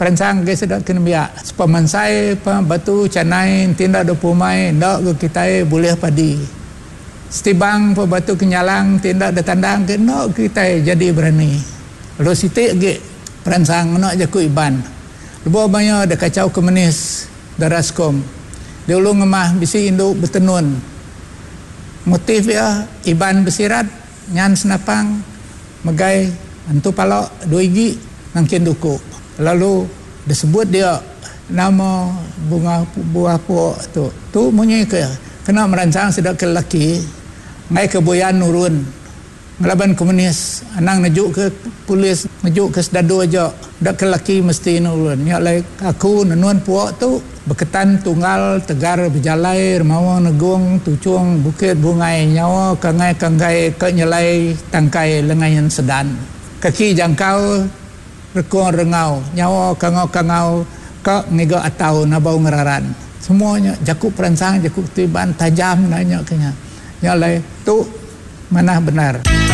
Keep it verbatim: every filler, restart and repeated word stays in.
perancang ke sedap kena biak sepamansai pa batu canai tindak do pumai ndak ke kita boleh padi setibang pa batu kenyalang tindak da tandang ke ndak kita jadi berani lo sitik ge perancang nak jaku iban lebo banyak da kacau komunis da Raskom dia ulung ngemah bisi induk bertenun motif ya iban bersirat nyan senapang megai antu palok dua igi nangkin duku lalu disebut dia nama bunga buah puak tu tu munyi ke kena merancang sedap ke lelaki ngai ke boyan nurun ngelaban komunis anang nejuk ke polis nejuk ke sedado aja dak ke lelaki mesti nurun nya lai aku nenuan puak tu berketan tunggal tegar berjalai remawa negung tucung bukit bungai nyawa kangai kanggai ke nyelai tangkai lengayan sedan kaki jangkau rekong rengau nyawa kangau-kangau ke ngigo atau nabau ngeraran semuanya jakuk perancang jakuk tiban tajam nanya kenya nyalai tu mana benar.